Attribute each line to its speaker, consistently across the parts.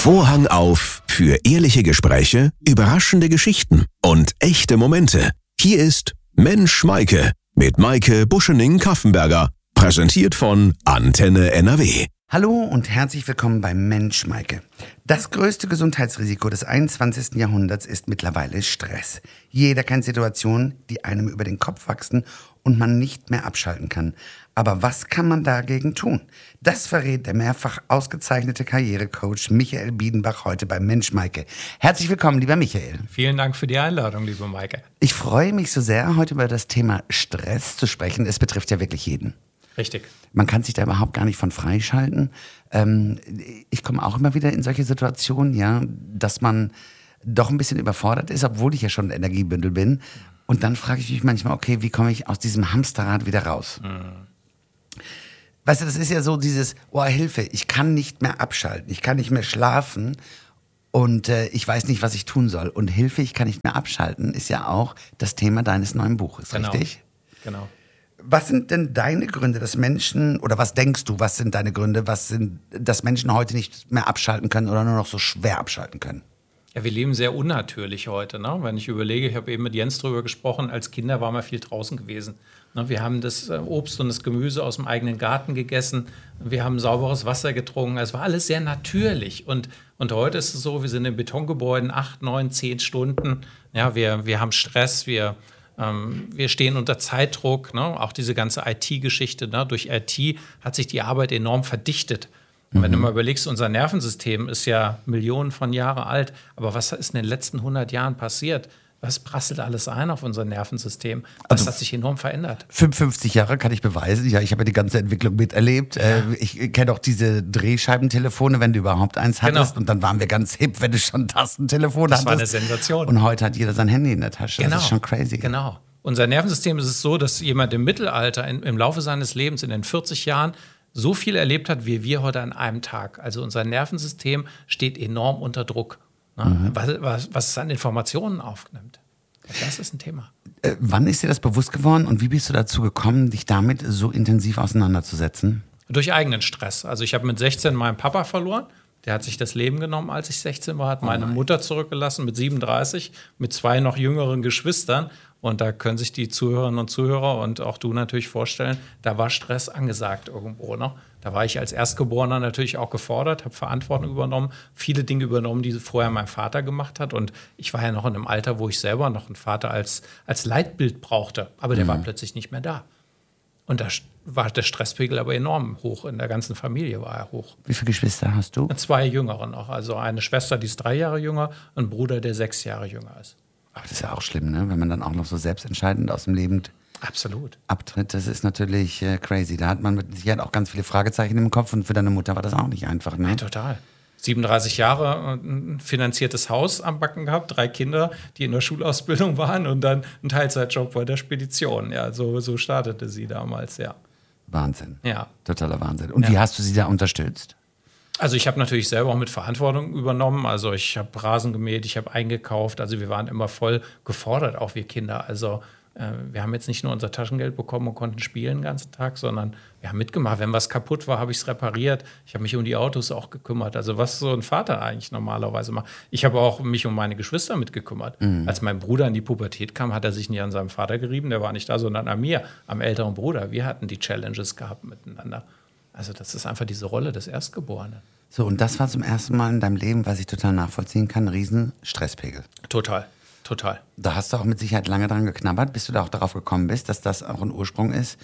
Speaker 1: Vorhang auf für ehrliche Gespräche, überraschende Geschichten und echte Momente. Hier ist Mensch Maike mit Maike Buschening-Kaffenberger, präsentiert von Antenne NRW.
Speaker 2: Hallo und herzlich willkommen bei Mensch Maike. Das größte Gesundheitsrisiko des 21. Jahrhunderts ist mittlerweile Stress. Jeder kennt Situationen, die einem über den Kopf wachsen und man nicht mehr abschalten kann. Aber was kann man dagegen tun? Das verrät der mehrfach ausgezeichnete Karrierecoach Michael Biedenbach heute bei Mensch Maike. Herzlich willkommen, lieber Michael.
Speaker 3: Vielen Dank für die Einladung, liebe Maike.
Speaker 2: Ich freue mich so sehr, heute über das Thema Stress zu sprechen. Es betrifft ja wirklich jeden.
Speaker 3: Richtig.
Speaker 2: Man kann sich da überhaupt gar nicht von freischalten. Ich komme auch immer wieder in solche Situationen, ja, dass man doch ein bisschen überfordert ist, obwohl ich ja schon ein Energiebündel bin. Und dann frage ich mich manchmal, okay, wie komme ich aus diesem Hamsterrad wieder raus? Weißt du, das ist ja so dieses, oh Hilfe, ich kann nicht mehr abschalten, ich kann nicht mehr schlafen und ich weiß nicht, was ich tun soll. Und Hilfe, ich kann nicht mehr abschalten, ist ja auch das Thema deines neuen Buches,
Speaker 3: Genau.
Speaker 2: richtig?
Speaker 3: Genau.
Speaker 2: Was sind denn deine Gründe, dass Menschen, oder was denkst du, was sind deine Gründe, dass Menschen heute nicht mehr abschalten können oder nur noch so schwer abschalten können?
Speaker 3: Ja, wir leben sehr unnatürlich heute. Ne? Wenn ich überlege, ich habe eben mit Jens drüber gesprochen, als Kinder waren wir viel draußen gewesen. Ne? Wir haben das Obst und das Gemüse aus dem eigenen Garten gegessen. Wir haben sauberes Wasser getrunken. Es war alles sehr natürlich. Und heute ist es so, wir sind in Betongebäuden 8, 9, 10 Stunden. Ja, wir haben Stress, wir stehen unter Zeitdruck. Ne? Auch diese ganze IT-Geschichte. Ne? Durch IT hat sich die Arbeit enorm verdichtet. Und wenn du mal überlegst, unser Nervensystem ist ja Millionen von Jahren alt. Aber was ist in den letzten 100 Jahren passiert? Was prasselt alles ein auf unser Nervensystem? Das hat sich enorm verändert.
Speaker 2: 55 Jahre kann ich beweisen. Ja, ich habe ja die ganze Entwicklung miterlebt. Ja. Ich kenne auch diese Drehscheibentelefone, wenn du überhaupt eins hattest. Genau. Und dann waren wir ganz hip, wenn du schon ein Tastentelefon hattest.
Speaker 3: Das war eine Sensation.
Speaker 2: Und heute hat jeder sein Handy in der Tasche.
Speaker 3: Genau.
Speaker 2: Das ist schon crazy.
Speaker 3: Genau. Unser Nervensystem ist es so, dass jemand im Mittelalter im Laufe seines Lebens in den 40 Jahren so viel erlebt hat, wie wir heute an einem Tag. Also unser Nervensystem steht enorm unter Druck, ne? Was es an Informationen aufnimmt. Das ist ein Thema.
Speaker 2: Wann ist dir das bewusst geworden und wie bist du dazu gekommen, dich damit so intensiv auseinanderzusetzen?
Speaker 3: Durch eigenen Stress. Also ich habe mit 16 meinen Papa verloren. Der hat sich das Leben genommen, als ich 16 war, hat meine Mutter zurückgelassen mit 37, mit 2 noch jüngeren Geschwistern. Und da können sich die Zuhörerinnen und Zuhörer und auch du natürlich vorstellen, da war Stress angesagt irgendwo. Ne? Da war ich als Erstgeborener natürlich auch gefordert, habe Verantwortung übernommen, viele Dinge übernommen, die vorher mein Vater gemacht hat. Und ich war ja noch in einem Alter, wo ich selber noch einen Vater als Leitbild brauchte. Aber der war plötzlich nicht mehr da. Und da war der Stresspegel aber enorm hoch. In der ganzen Familie war er hoch.
Speaker 2: Wie viele Geschwister hast du?
Speaker 3: 2 Jüngere noch. Also eine Schwester, die ist 3 Jahre jünger, ein Bruder, der 6 Jahre jünger ist.
Speaker 2: Aber das ist ja auch schlimm, ne? Wenn man dann auch noch so selbstentscheidend aus dem Leben abtritt. Das ist natürlich crazy. Da hat man mit Sicherheit auch ganz viele Fragezeichen im Kopf und für deine Mutter war das auch nicht einfach, ne?
Speaker 3: Ja, total. 37 Jahre, ein finanziertes Haus am Backen gehabt, 3 Kinder, die in der Schulausbildung waren und dann ein Teilzeitjob bei der Spedition. Ja, so startete sie damals, ja.
Speaker 2: Wahnsinn.
Speaker 3: Ja.
Speaker 2: Totaler Wahnsinn. Und wie hast du sie da unterstützt?
Speaker 3: Also ich habe natürlich selber auch mit Verantwortung übernommen. Also ich habe Rasen gemäht, ich habe eingekauft. Also wir waren immer voll gefordert, auch wir Kinder. Also wir haben jetzt nicht nur unser Taschengeld bekommen und konnten spielen den ganzen Tag, sondern wir haben mitgemacht. Wenn was kaputt war, habe ich es repariert. Ich habe mich um die Autos auch gekümmert. Also was so ein Vater eigentlich normalerweise macht. Ich habe auch mich um meine Geschwister mitgekümmert. Als mein Bruder in die Pubertät kam, hat er sich nicht an seinem Vater gerieben. Der war nicht da, sondern an mir, am älteren Bruder. Wir hatten die Challenges gehabt miteinander. Also das ist einfach diese Rolle des Erstgeborenen.
Speaker 2: So, und das war zum ersten Mal in deinem Leben, was ich total nachvollziehen kann, ein riesen Stresspegel.
Speaker 3: Total.
Speaker 2: Da hast du auch mit Sicherheit lange dran geknabbert, bis du da auch darauf gekommen bist, dass das auch ein Ursprung ist,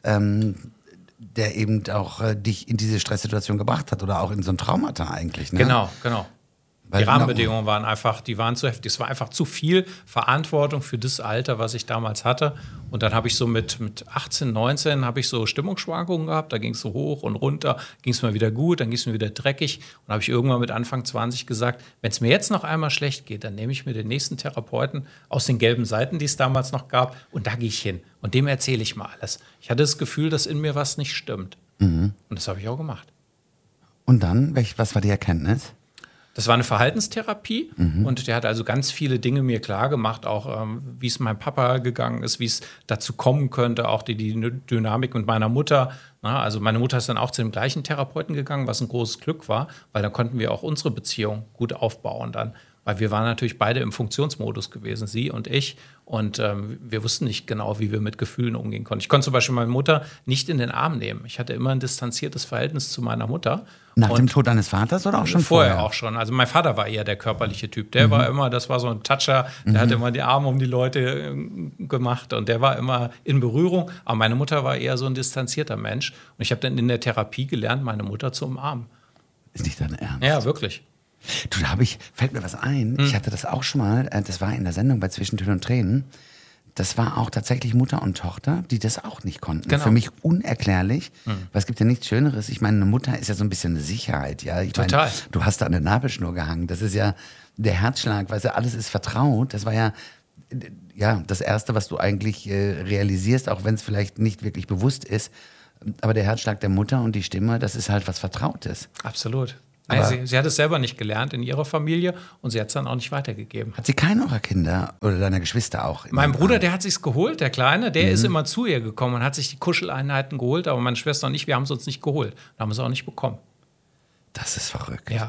Speaker 2: der eben auch dich in diese Stresssituation gebracht hat oder auch in so ein Traumata eigentlich. Ne?
Speaker 3: Genau.
Speaker 2: Weil
Speaker 3: die Rahmenbedingungen waren einfach, die waren zu heftig. Es war einfach zu viel Verantwortung für das Alter, was ich damals hatte. Und dann habe ich so mit 18, 19 habe ich so Stimmungsschwankungen gehabt. Da ging es so hoch und runter, ging es mir wieder gut, dann ging es mir wieder dreckig. Und habe ich irgendwann mit Anfang 20 gesagt, wenn es mir jetzt noch einmal schlecht geht, dann nehme ich mir den nächsten Therapeuten aus den gelben Seiten, die es damals noch gab, und da gehe ich hin. Und dem erzähle ich mal alles. Ich hatte das Gefühl, dass in mir was nicht stimmt. Und das habe ich auch gemacht.
Speaker 2: Und dann, was war die Erkenntnis?
Speaker 3: Das war eine Verhaltenstherapie und der hat also ganz viele Dinge mir klar gemacht, auch wie es meinem Papa gegangen ist, wie es dazu kommen könnte, auch die Dynamik mit meiner Mutter. Na, also meine Mutter ist dann auch zu dem gleichen Therapeuten gegangen, was ein großes Glück war, weil dann konnten wir auch unsere Beziehung gut aufbauen dann. Weil wir waren natürlich beide im Funktionsmodus gewesen, sie und ich. Und wir wussten nicht genau, wie wir mit Gefühlen umgehen konnten. Ich konnte zum Beispiel meine Mutter nicht in den Arm nehmen. Ich hatte immer ein distanziertes Verhältnis zu meiner Mutter.
Speaker 2: Nach dem Tod deines Vaters oder auch schon
Speaker 3: vorher? Auch schon. Also mein Vater war eher der körperliche Typ. Der war immer, das war so ein Toucher, der hat immer die Arme um die Leute gemacht und der war immer in Berührung. Aber meine Mutter war eher so ein distanzierter Mensch. Und ich habe dann in der Therapie gelernt, meine Mutter zu umarmen.
Speaker 2: Ist nicht dein Ernst?
Speaker 3: Ja, wirklich.
Speaker 2: Du, fällt mir was ein. Ich hatte das auch schon mal, das war in der Sendung bei Zwischentönen und Tränen. Das war auch tatsächlich Mutter und Tochter, die das auch nicht konnten. Genau. Für mich unerklärlich, weil es gibt ja nichts Schöneres. Ich meine, eine Mutter ist ja so ein bisschen eine Sicherheit. Ja?
Speaker 3: Total.
Speaker 2: Meine, du hast da an der Nabelschnur gehangen. Das ist ja der Herzschlag, weißt du, alles ist vertraut. Das war ja das Erste, was du eigentlich realisierst, auch wenn es vielleicht nicht wirklich bewusst ist. Aber der Herzschlag der Mutter und die Stimme, das ist halt was Vertrautes.
Speaker 3: Absolut. Sie hat es selber nicht gelernt in ihrer Familie und sie hat es dann auch nicht weitergegeben.
Speaker 2: Hat sie keinen eurer Kinder oder deiner Geschwister auch?
Speaker 3: Mein Bruder, der hat sich's geholt, der Kleine, der ist immer zu ihr gekommen und hat sich die Kuscheleinheiten geholt, aber meine Schwester und ich, wir haben es uns nicht geholt. Wir haben es auch nicht bekommen.
Speaker 2: Das ist verrückt.
Speaker 3: Ja.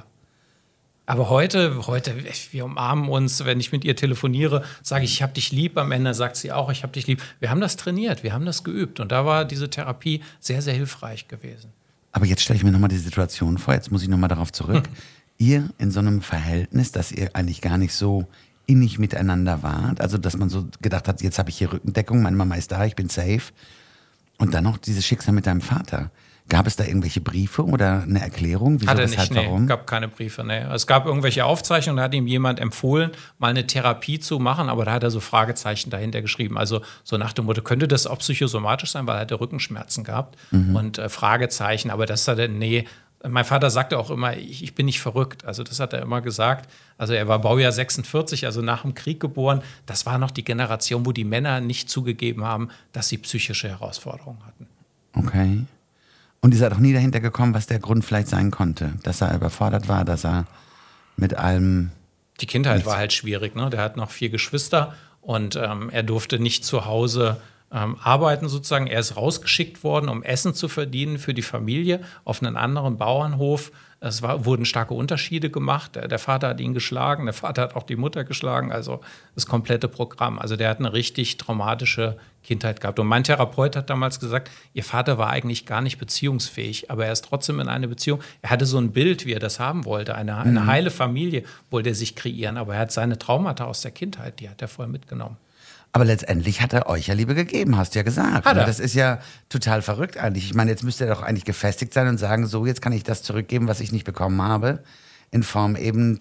Speaker 3: Aber heute, wir umarmen uns, wenn ich mit ihr telefoniere, sage ich hab dich lieb, am Ende sagt sie auch, ich hab dich lieb. Wir haben das trainiert, wir haben das geübt und da war diese Therapie sehr, sehr hilfreich gewesen.
Speaker 2: Aber jetzt stelle ich mir nochmal die Situation vor, jetzt muss ich nochmal darauf zurück. Ihr in so einem Verhältnis, dass ihr eigentlich gar nicht so innig miteinander wart, also dass man so gedacht hat, jetzt habe ich hier Rückendeckung, meine Mama ist da, ich bin safe. Und dann noch dieses Schicksal mit deinem Vater. Gab es da irgendwelche Briefe oder eine Erklärung? Wieso, weshalb, warum?
Speaker 3: Es gab keine Briefe, nee. Es gab irgendwelche Aufzeichnungen, da hat ihm jemand empfohlen, mal eine Therapie zu machen, aber da hat er so Fragezeichen dahinter geschrieben. Also so nach dem Motto, könnte das auch psychosomatisch sein, weil er hatte Rückenschmerzen gehabt und Fragezeichen, aber das hat er, nee. Mein Vater sagte auch immer, ich bin nicht verrückt. Also das hat er immer gesagt. Also er war Baujahr 46, also nach dem Krieg geboren. Das war noch die Generation, wo die Männer nicht zugegeben haben, dass sie psychische Herausforderungen hatten.
Speaker 2: Okay. Und ihr seid auch nie dahinter gekommen, was der Grund vielleicht sein konnte? Dass er überfordert war, dass er mit allem...
Speaker 3: Die Kindheit war halt schwierig, ne? Der hat noch 4 Geschwister und er durfte nicht zu Hause arbeiten sozusagen. Er ist rausgeschickt worden, um Essen zu verdienen für die Familie auf einen anderen Bauernhof. Wurden starke Unterschiede gemacht. Der Vater hat ihn geschlagen, der Vater hat auch die Mutter geschlagen, also das komplette Programm. Also der hat eine richtig traumatische Kindheit gehabt. Und mein Therapeut hat damals gesagt, ihr Vater war eigentlich gar nicht beziehungsfähig, aber er ist trotzdem in eine Beziehung. Er hatte so ein Bild, wie er das haben wollte. Eine heile Familie wollte er sich kreieren, aber er hat seine Traumata aus der Kindheit, die hat er voll mitgenommen.
Speaker 2: Aber letztendlich hat er euch ja Liebe gegeben, hast du ja gesagt.
Speaker 3: Hat er.
Speaker 2: Das ist ja total verrückt eigentlich. Ich meine, jetzt müsste er doch eigentlich gefestigt sein und sagen, so, jetzt kann ich das zurückgeben, was ich nicht bekommen habe. In Form eben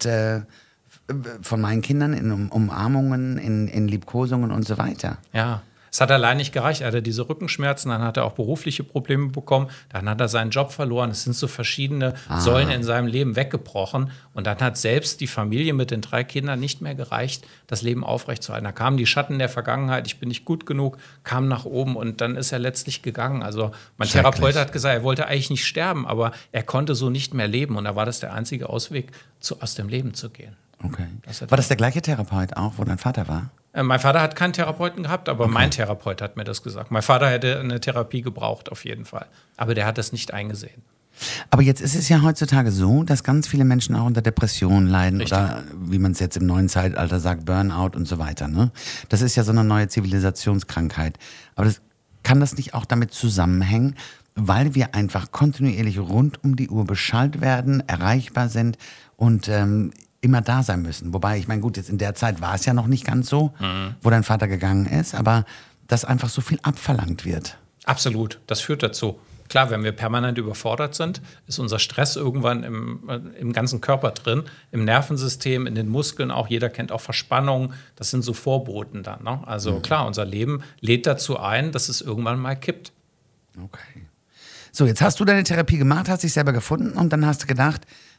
Speaker 2: von meinen Kindern, in Umarmungen, in Liebkosungen und so weiter.
Speaker 3: Ja. Es hat allein nicht gereicht. Er hatte diese Rückenschmerzen, dann hat er auch berufliche Probleme bekommen, dann hat er seinen Job verloren. Es sind so verschiedene Säulen in seinem Leben weggebrochen. Und dann hat selbst die Familie mit den 3 Kindern nicht mehr gereicht, das Leben aufrechtzuerhalten. Da kamen die Schatten der Vergangenheit, ich bin nicht gut genug, kam nach oben und dann ist er letztlich gegangen. Also mein Therapeut hat gesagt, er wollte eigentlich nicht sterben, aber er konnte so nicht mehr leben. Und da war das der einzige Ausweg, aus dem Leben zu gehen.
Speaker 2: Okay. War das der gleiche Therapeut auch, wo dein Vater war?
Speaker 3: Mein Vater hat keinen Therapeuten gehabt, aber mein Therapeut hat mir das gesagt. Mein Vater hätte eine Therapie gebraucht, auf jeden Fall. Aber der hat das nicht eingesehen.
Speaker 2: Aber jetzt ist es ja heutzutage so, dass ganz viele Menschen auch unter Depressionen leiden. Richtig. Oder wie man es jetzt im neuen Zeitalter sagt, Burnout und so weiter. Ne? Das ist ja so eine neue Zivilisationskrankheit. Aber kann das nicht auch damit zusammenhängen, weil wir einfach kontinuierlich rund um die Uhr beschallt werden, erreichbar sind und immer da sein müssen. Wobei, ich meine, gut, jetzt in der Zeit war es ja noch nicht ganz so, wo dein Vater gegangen ist, aber dass einfach so viel abverlangt wird.
Speaker 3: Absolut, das führt dazu. Klar, wenn wir permanent überfordert sind, ist unser Stress irgendwann im ganzen Körper drin, im Nervensystem, in den Muskeln auch. Jeder kennt auch Verspannungen, das sind so Vorboten dann. Ne? Also klar, unser Leben lädt dazu ein, dass es irgendwann mal kippt.
Speaker 2: Okay. So, jetzt hast du deine Therapie gemacht, hast dich selber gefunden und dann hast du gedacht,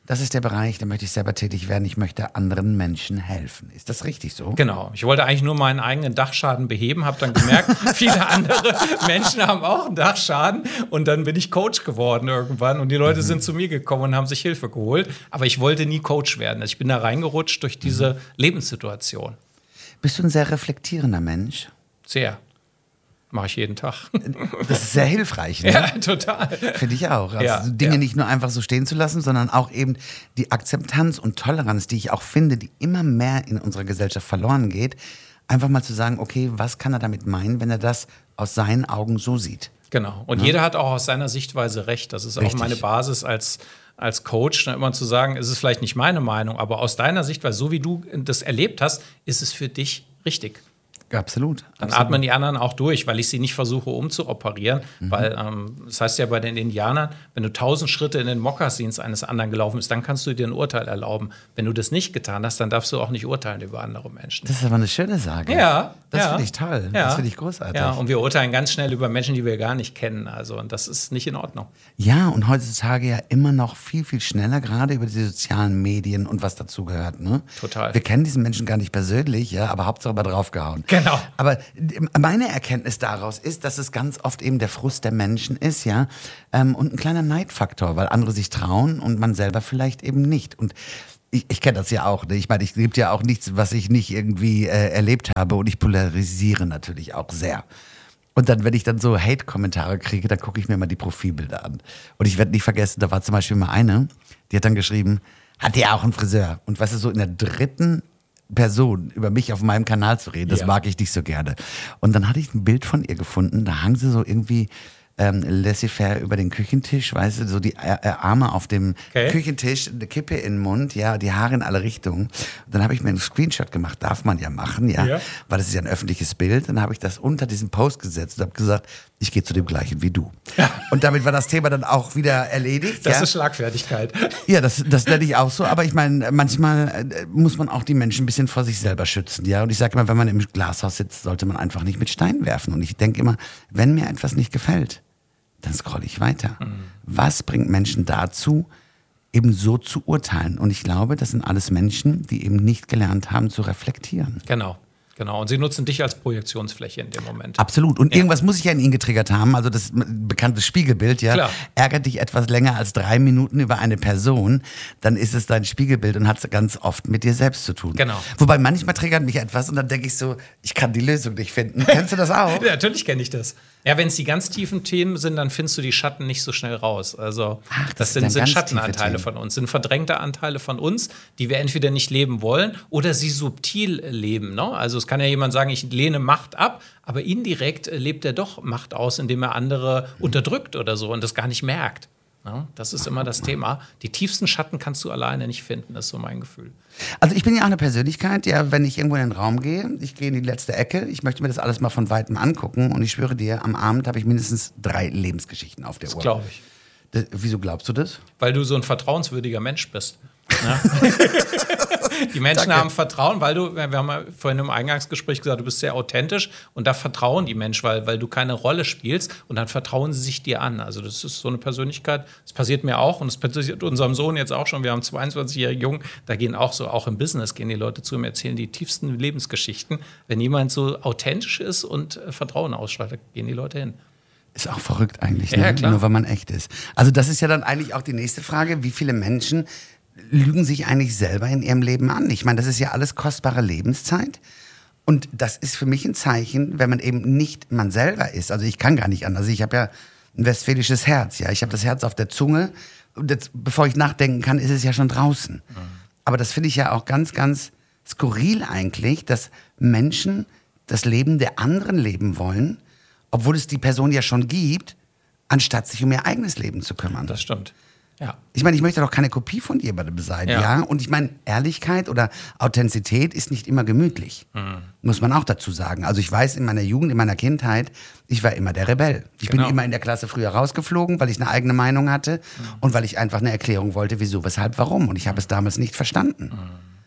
Speaker 2: das ist der Bereich, da möchte ich selber tätig werden, ich möchte anderen Menschen helfen. Ist das richtig so?
Speaker 3: Genau. Ich wollte eigentlich nur meinen eigenen Dachschaden beheben, habe dann gemerkt, viele andere Menschen haben auch einen Dachschaden und dann bin ich Coach geworden irgendwann und die Leute sind zu mir gekommen und haben sich Hilfe geholt. Aber ich wollte nie Coach werden. Also ich bin da reingerutscht durch diese Lebenssituation.
Speaker 2: Bist du ein sehr reflektierender Mensch?
Speaker 3: Sehr. Mache ich jeden Tag.
Speaker 2: Das ist sehr hilfreich, ne?
Speaker 3: Ja, total.
Speaker 2: Finde ich auch. Also Dinge nicht nur einfach so stehen zu lassen, sondern auch eben die Akzeptanz und Toleranz, die ich auch finde, die immer mehr in unserer Gesellschaft verloren geht, einfach mal zu sagen, okay, was kann er damit meinen, wenn er das aus seinen Augen so sieht?
Speaker 3: Genau. Und jeder hat auch aus seiner Sichtweise recht. Das ist auch meine Basis als Coach, immer zu sagen, es ist vielleicht nicht meine Meinung, aber aus deiner Sichtweise, so wie du das erlebt hast, ist es für dich richtig.
Speaker 2: Absolut.
Speaker 3: Dann atmen die anderen auch durch, weil ich sie nicht versuche umzuoperieren. Weil das heißt ja bei den Indianern, wenn du 1000 Schritte in den Mokassins eines anderen gelaufen bist, dann kannst du dir ein Urteil erlauben. Wenn du das nicht getan hast, dann darfst du auch nicht urteilen über andere Menschen.
Speaker 2: Das ist aber eine schöne Sage.
Speaker 3: Ja.
Speaker 2: Das finde ich toll.
Speaker 3: Ja.
Speaker 2: Das finde ich großartig.
Speaker 3: Ja, und wir urteilen ganz schnell über Menschen, die wir gar nicht kennen. Also, und das ist nicht in Ordnung.
Speaker 2: Ja, und heutzutage ja immer noch viel, viel schneller, gerade über die sozialen Medien und was dazu gehört. Ne?
Speaker 3: Total.
Speaker 2: Wir kennen diesen Menschen gar nicht persönlich, ja, aber Hauptsache mal draufgehauen.
Speaker 3: Genau.
Speaker 2: Aber meine Erkenntnis daraus ist, dass es ganz oft eben der Frust der Menschen ist, ja, und ein kleiner Neidfaktor, weil andere sich trauen und man selber vielleicht eben nicht. Und ich kenne das ja auch. Ne? Ich meine, ich lebe ja auch nichts, was ich nicht irgendwie erlebt habe, und ich polarisiere natürlich auch sehr. Und dann, wenn ich dann so Hate-Kommentare kriege, dann gucke ich mir mal die Profilbilder an. Und ich werde nicht vergessen, da war zum Beispiel mal eine, die hat dann geschrieben, hat die auch einen Friseur? Und weißt du, so in der dritten Person über mich auf meinem Kanal zu reden, das mag ich nicht so gerne. Und dann hatte ich ein Bild von ihr gefunden, da hang sie so irgendwie laissez-faire über den Küchentisch, weißt du, so die Arme auf dem Küchentisch, eine Kippe in den Mund, ja, die Haare in alle Richtungen. Und dann habe ich mir einen Screenshot gemacht, darf man ja machen, ja, weil das ist ja ein öffentliches Bild. Dann habe ich das unter diesen Post gesetzt und habe gesagt, ich gehe zu dem gleichen wie du. Ja. Und damit war das Thema dann auch wieder erledigt.
Speaker 3: Das ist Schlagfertigkeit.
Speaker 2: Ja, das nenne ich auch so. Aber ich meine, manchmal muss man auch die Menschen ein bisschen vor sich selber schützen. Ja? Und ich sage immer, wenn man im Glashaus sitzt, sollte man einfach nicht mit Steinen werfen. Und ich denke immer, wenn mir etwas nicht gefällt, dann scrolle ich weiter. Was bringt Menschen dazu, eben so zu urteilen? Und ich glaube, das sind alles Menschen, die eben nicht gelernt haben zu reflektieren.
Speaker 3: Genau. Und sie nutzen dich als Projektionsfläche in dem Moment.
Speaker 2: Absolut. Und irgendwas muss ich ja in ihnen getriggert haben. Also das bekannte Spiegelbild, ja.
Speaker 3: Klar.
Speaker 2: Ärgert dich etwas länger als 3 Minuten über eine Person, dann ist es dein Spiegelbild und hat es ganz oft mit dir selbst zu tun.
Speaker 3: Genau.
Speaker 2: Wobei manchmal triggert mich etwas und dann denke ich so, ich kann die Lösung nicht finden. Kennst du das auch?
Speaker 3: Ja, natürlich kenne ich das. Ja, wenn es die ganz tiefen Themen sind, dann findest du die Schatten nicht so schnell raus. Also das sind Schattenanteile von uns, sind verdrängte Anteile von uns, die wir entweder nicht leben wollen oder sie subtil leben. Ne? Also es kann ja jemand sagen, ich lehne Macht ab, aber indirekt lebt er doch Macht aus, indem er andere unterdrückt oder so und das gar nicht merkt. Ja, das ist immer das Thema. Die tiefsten Schatten kannst du alleine nicht finden, ist so mein Gefühl.
Speaker 2: Also ich bin ja auch eine Persönlichkeit, ja, wenn ich irgendwo in den Raum gehe, ich gehe in die letzte Ecke, ich möchte mir das alles mal von Weitem angucken und ich schwöre dir, am Abend habe ich mindestens 3 Lebensgeschichten auf der Uhr.
Speaker 3: Das glaube ich.
Speaker 2: Wieso glaubst du das?
Speaker 3: Weil du so ein vertrauenswürdiger Mensch bist. Ja? Die Menschen haben Vertrauen, weil wir haben ja vorhin im Eingangsgespräch gesagt, du bist sehr authentisch und da vertrauen die Menschen, weil du keine Rolle spielst und dann vertrauen sie sich dir an. Also das ist so eine Persönlichkeit, das passiert mir auch und das passiert unserem Sohn jetzt auch schon. Wir haben 22-jährige Jungen, da gehen auch so, auch im Business gehen die Leute zu ihm, erzählen die tiefsten Lebensgeschichten. Wenn jemand so authentisch ist und Vertrauen ausstrahlt, gehen die Leute hin.
Speaker 2: Ist auch verrückt eigentlich,
Speaker 3: ja,
Speaker 2: ne?
Speaker 3: Klar.
Speaker 2: Nur weil man echt ist. Also das ist ja dann eigentlich auch die nächste Frage, wie viele Menschen lügen sich eigentlich selber in ihrem Leben an? Ich meine, das ist ja alles kostbare Lebenszeit. Und das ist für mich ein Zeichen, wenn man eben nicht man selber ist. Also ich kann gar nicht anders. Ich habe ja ein westfälisches Herz. Ja, ich habe das Herz auf der Zunge. Und jetzt, bevor ich nachdenken kann, ist es ja schon draußen. Aber das finde ich ja auch ganz, ganz skurril eigentlich, dass Menschen das Leben der anderen leben wollen, obwohl es die Person ja schon gibt, anstatt sich um ihr eigenes Leben zu kümmern.
Speaker 3: Das stimmt. Ja.
Speaker 2: Ich meine, ich möchte doch keine Kopie von jemandem sein, ja? Und ich meine, Ehrlichkeit oder Authentizität ist nicht immer gemütlich. Muss man auch dazu sagen. Also ich weiß, in meiner Jugend, in meiner Kindheit, ich war immer der Rebell. Ich bin immer in der Klasse früher rausgeflogen, weil ich eine eigene Meinung hatte und weil ich einfach eine Erklärung wollte, wieso, weshalb, warum. Und ich habe es damals nicht verstanden.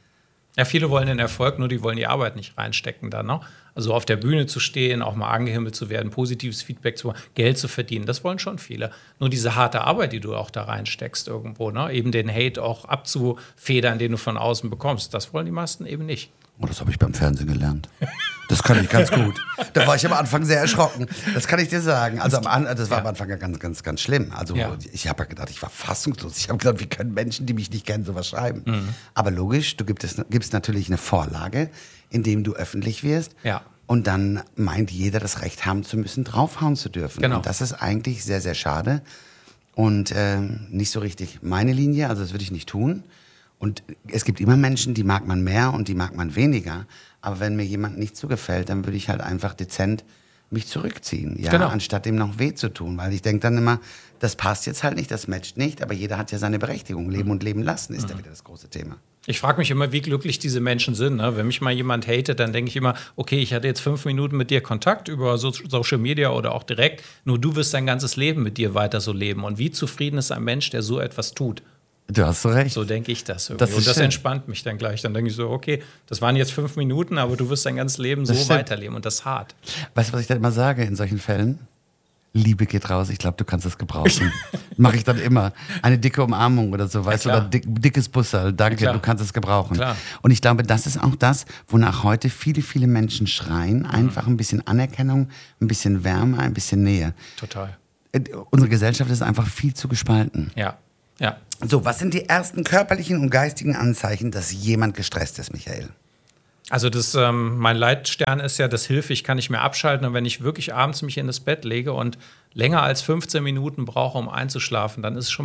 Speaker 3: Ja, viele wollen den Erfolg, nur die wollen die Arbeit nicht reinstecken dann, ne? Also auf der Bühne zu stehen, auch mal angehimmelt zu werden, positives Feedback zu bekommen, Geld zu verdienen, das wollen schon viele. Nur diese harte Arbeit, die du auch da reinsteckst irgendwo, ne? Eben den Hate auch abzufedern, den du von außen bekommst, das wollen die meisten eben nicht.
Speaker 2: Oh, das habe ich beim Fernsehen gelernt. Das kann ich ganz gut. Da war ich am Anfang sehr erschrocken. Das kann ich dir sagen. Also das war am Anfang ja ganz schlimm. Also ich habe ja gedacht, ich war fassungslos. Ich habe gedacht, wie können Menschen, die mich nicht kennen, sowas schreiben? Aber logisch, du gibst natürlich eine Vorlage, indem du öffentlich wirst.
Speaker 3: Ja.
Speaker 2: Und dann meint jeder, das Recht haben zu müssen, draufhauen zu dürfen.
Speaker 3: Genau.
Speaker 2: Und das ist eigentlich sehr, sehr schade. Und nicht so richtig meine Linie. Also das würde ich nicht tun. Und es gibt immer Menschen, die mag man mehr und die mag man weniger. Aber wenn mir jemand nicht so gefällt, dann würde ich halt einfach dezent mich zurückziehen, ja,
Speaker 3: Genau.
Speaker 2: Anstatt dem noch weh zu tun. Weil ich denke dann immer, das passt jetzt halt nicht, das matcht nicht, aber jeder hat ja seine Berechtigung. Leben und leben lassen ist ja wieder das große Thema.
Speaker 3: Ich frage mich immer, wie glücklich diese Menschen sind. Ne? Wenn mich mal jemand hatet, dann denke ich immer, okay, ich hatte jetzt 5 Minuten mit dir Kontakt über Social Media oder auch direkt, nur du wirst dein ganzes Leben mit dir weiter so leben. Und wie zufrieden ist ein Mensch, der so etwas tut?
Speaker 2: Du hast recht.
Speaker 3: So denke ich das irgendwie. Und das entspannt mich dann gleich. Dann denke ich so, okay, das waren jetzt 5 Minuten, aber du wirst dein ganzes Leben so weiterleben und das ist hart.
Speaker 2: Weißt du, was ich dann immer sage in solchen Fällen? Liebe geht raus, ich glaube, du kannst es gebrauchen. Mache ich dann immer. Eine dicke Umarmung oder so, weißt du, oder dickes Busserl, danke, du kannst es gebrauchen.
Speaker 3: Klar.
Speaker 2: Und ich glaube, das ist auch das, wonach heute viele, viele Menschen schreien. Einfach ein bisschen Anerkennung, ein bisschen Wärme, ein bisschen Nähe.
Speaker 3: Total.
Speaker 2: Unsere Gesellschaft ist einfach viel zu gespalten.
Speaker 3: Ja, ja.
Speaker 2: So, was sind die ersten körperlichen und geistigen Anzeichen, dass jemand gestresst ist, Michael?
Speaker 3: Also mein Leitstern ist ja das Hilfe, ich kann nicht mehr abschalten. Und wenn ich wirklich abends mich in das Bett lege und länger als 15 Minuten brauche, um einzuschlafen, dann ist es schon